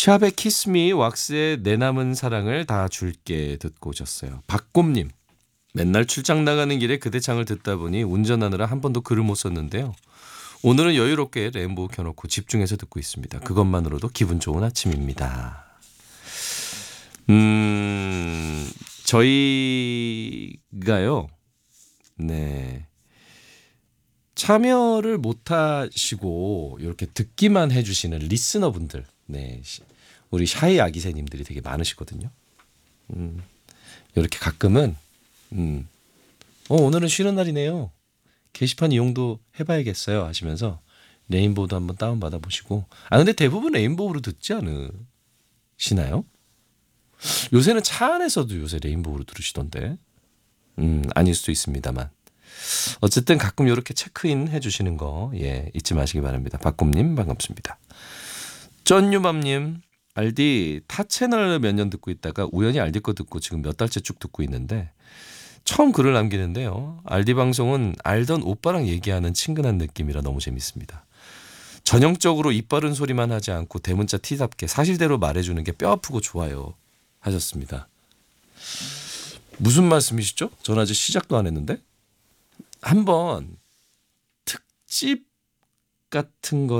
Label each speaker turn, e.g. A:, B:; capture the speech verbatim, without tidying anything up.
A: 샵의 키스미 왁스의 내 남은 사랑을 다 줄게 듣고 오셨어요. 박곰님. 맨날 출장 나가는 길에 그대 창을 듣다 보니 운전하느라 한 번도 글을 못 썼는데요. 오늘은 여유롭게 레인보우 켜놓고 집중해서 듣고 있습니다. 그것만으로도 기분 좋은 아침입니다. 음, 저희가요, 네. 참여를 못 하시고 이렇게 듣기만 해주시는 리스너분들, 네. 우리 샤이 아기새님들이 되게 많으시거든요. 음, 이렇게 가끔은, 음, 어, 오늘은 쉬는 날이네요. 게시판 이용도 해봐야겠어요 하시면서 레인보우도 한번 다운받아 보시고. 아 근데 대부분 레인보우로 듣지 않으시나요? 요새는 차 안에서도 요새 레인보우로 들으시던데. 음 아닐 수도 있습니다만 어쨌든 가끔 이렇게 체크인 해주시는 거 예 잊지 마시기 바랍니다. 박곰님 반갑습니다. 쩐유맘님 알디 타 채널 몇 년 듣고 있다가 우연히 알디 거 듣고 지금 몇 달째 쭉 듣고 있는데 처음 글을 남기는데요. 알디 방송은 알던 오빠랑 얘기하는 친근한 느낌이라 너무 재밌습니다. 전형적으로 입 바른 소리만 하지 않고 대문자 티답게 사실대로 말해주는 게 뼈 아프고 좋아요 하셨습니다. 무슨 말씀이시죠? 전 아직 시작도 안 했는데. 한번 특집 같은 거